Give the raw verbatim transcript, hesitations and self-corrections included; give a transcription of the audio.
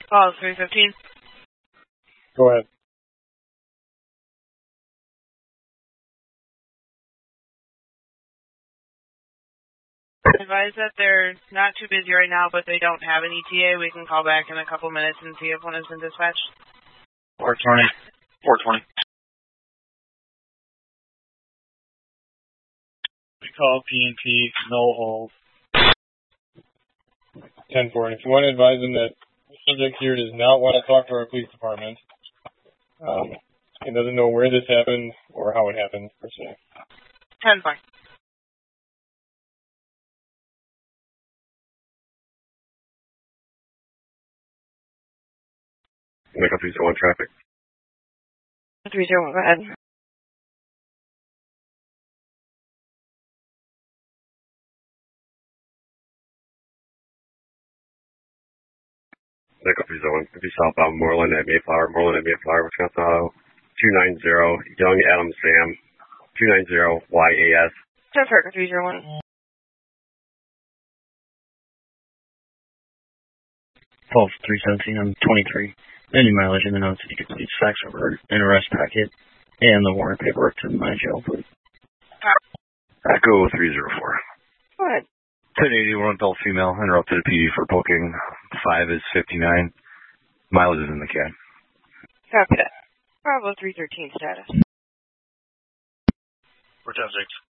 Call three fifteen. Go ahead. Advise that they're not too busy right now, but they don't have an E T A. We can call back in a couple minutes and see if one has been dispatched. four twenty. four twenty. We call P and P, no hold. ten four. If you want to advise them that the subject here does not want to talk to our police department, um, and doesn't know where this happened or how it happened, per se. ten four. Make up three zero one traffic. three zero one, go ahead. Make up three zero one. If you southbound Moreland at Mayflower, Moreland at Mayflower, Wisconsin Auto, two nine zero, Young Adam Sam, two nine zero Y A S. ten four, three zero one. twelve three seventeen, I'm twenty-three. Any mileage in the notes if you could please fax over an arrest packet and the warrant paperwork to my jail, please. Echo three zero four. Go ahead. ten eighty-one adult female, interrupted a P D for poking. five is fifty-nine. Mileage is in the can. Copy that. Bravo three thirteen status. four ten six.